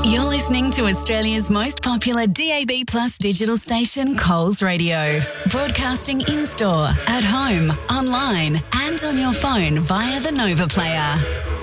You're listening to Australia's most popular DAB Plus digital station, Coles Radio. Broadcasting in-store, at home, online and on your phone via the Nova Player.